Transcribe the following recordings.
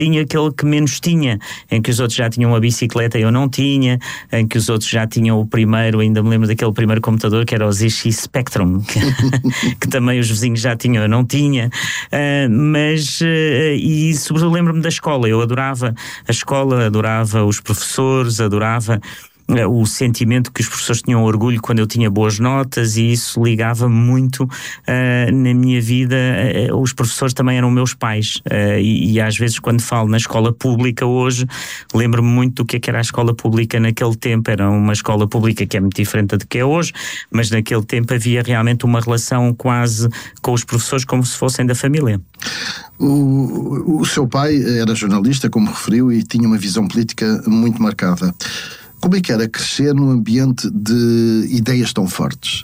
tinha aquele que menos tinha, em que os outros já tinham uma bicicleta e eu não tinha, em que os outros já tinham o primeiro, ainda me lembro daquele primeiro computador que era o ZX Spectrum, que também os vizinhos já tinham, eu não tinha. E sobretudo lembro-me da escola, eu adorava a escola, adorava os professores, adorava o sentimento que os professores tinham orgulho quando eu tinha boas notas, e isso ligava muito na minha vida. Os professores também eram meus pais, e às vezes quando falo na escola pública hoje, lembro-me muito do que era a escola pública naquele tempo. Era uma escola pública que é muito diferente do que é hoje, mas naquele tempo havia realmente uma relação quase com os professores como se fossem da família. O seu pai era jornalista, como referiu, e tinha uma visão política muito marcada. Como é que era crescer num ambiente de ideias tão fortes?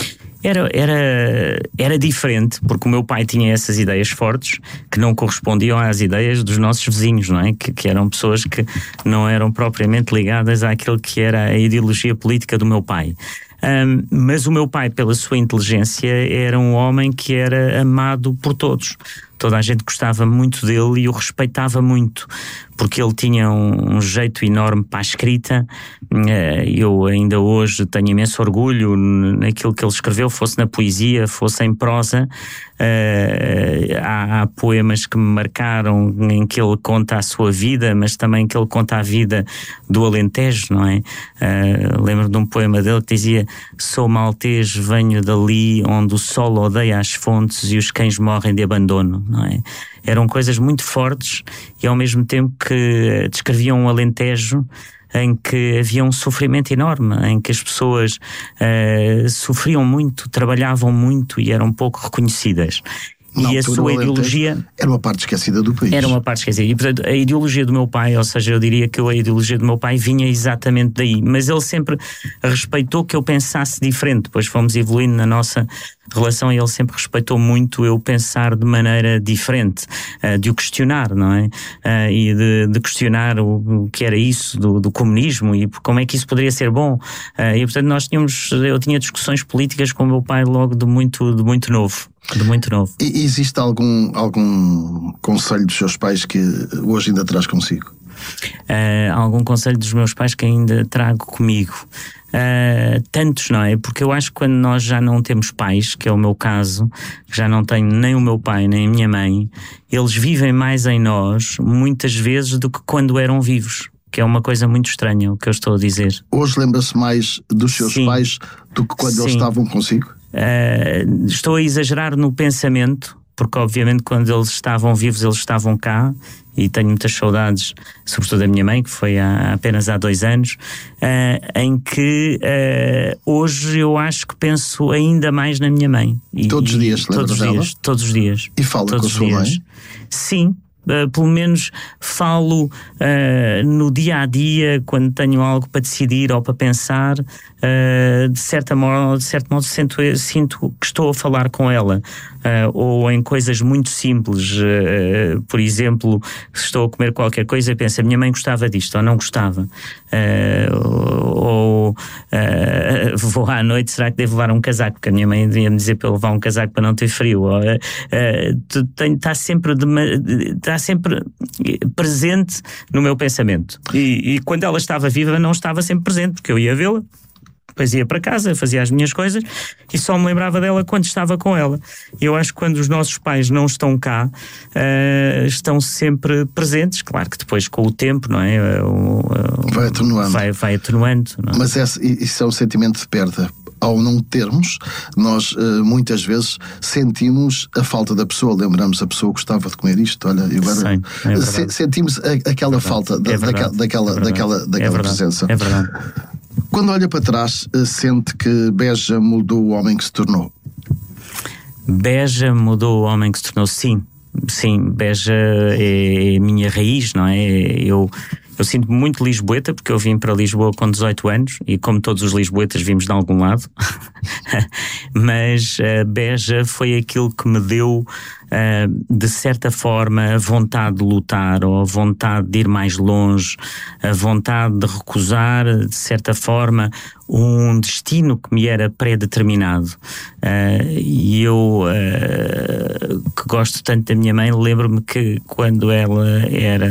Era diferente, porque o meu pai tinha essas ideias fortes que não correspondiam às ideias dos nossos vizinhos, não é? Que eram pessoas que não eram propriamente ligadas àquilo que era a ideologia política do meu pai. Mas o meu pai, pela sua inteligência, era um homem que era amado por todos. Toda a gente gostava muito dele e o respeitava muito, porque ele tinha um jeito enorme para a escrita. Eu ainda hoje tenho imenso orgulho naquilo que ele escreveu, fosse na poesia, fosse em prosa. Há poemas que me marcaram, em que ele conta a sua vida, mas também que ele conta a vida do Alentejo, não é? Lembro de um poema dele que dizia: sou maltês, venho dali onde o sol odeia as fontes e os cães morrem de abandono, não é? Eram coisas muito fortes e ao mesmo tempo que descreviam um Alentejo em que havia um sofrimento enorme, em que as pessoas sofriam muito, trabalhavam muito e eram pouco reconhecidas. E a sua ideologia era uma parte esquecida do país. Era uma parte esquecida. E, portanto, a ideologia do meu pai, ou seja, eu diria que a ideologia do meu pai vinha exatamente daí. Mas ele sempre respeitou que eu pensasse diferente. Depois fomos evoluindo na nossa relação e ele sempre respeitou muito eu pensar de maneira diferente, de o questionar, não é? E de questionar o que era isso do comunismo e como é que isso poderia ser bom. E, portanto, eu tinha discussões políticas com o meu pai logo de muito novo. De muito novo. E existe algum conselho dos seus pais que hoje ainda traz consigo? Algum conselho dos meus pais que ainda trago comigo? Tantos, não é? Porque eu acho que quando nós já não temos pais, que é o meu caso, já não tenho nem o meu pai nem a minha mãe, eles vivem mais em nós muitas vezes do que quando eram vivos, que é uma coisa muito estranha o que eu estou a dizer. Hoje lembra-se mais dos seus pais do que quando eles estavam consigo? Estou a exagerar no pensamento, porque obviamente quando eles estavam vivos eles estavam cá, e tenho muitas saudades, sobretudo da minha mãe, que foi apenas há 2 anos, em que hoje eu acho que penso ainda mais na minha mãe. Todos os dias, todos os dias. E fala com a sua mãe? Sim. Pelo menos falo no dia a dia, quando tenho algo para decidir ou para pensar, de certo modo sinto que estou a falar com ela, ou em coisas muito simples. Por exemplo, se estou a comer qualquer coisa e penso: a minha mãe gostava disto ou não gostava, ou vou à noite, será que devo levar um casaco, porque a minha mãe ia me dizer para eu levar um casaco para não ter frio. Está sempre presente no meu pensamento, e quando ela estava viva não estava sempre presente, porque eu ia vê-la, depois ia para casa, fazia as minhas coisas e só me lembrava dela quando estava com ela. Eu acho que quando os nossos pais não estão cá, estão sempre presentes. Claro que depois com o tempo, não é? Vai atenuando. Vai atenuando, não é? Mas isso é um sentimento de perda. Ao não termos, nós muitas vezes sentimos a falta da pessoa. Lembramos: a pessoa gostava de comer isto, olha, e agora sentimos aquela falta daquela presença. É verdade. Quando olha para trás, sente que Beja mudou o homem que se tornou? Beja mudou o homem que se tornou, sim. Sim, Beja é a minha raiz, não é? Eu sinto-me muito lisboeta, porque eu vim para Lisboa com 18 anos e, como todos os lisboetas, vimos de algum lado. Mas Beja foi aquilo que me deu, de certa forma, a vontade de lutar, ou a vontade de ir mais longe, a vontade de recusar, de certa forma, um destino que me era pré-determinado. E eu, que gosto tanto da minha mãe, lembro-me que quando ela era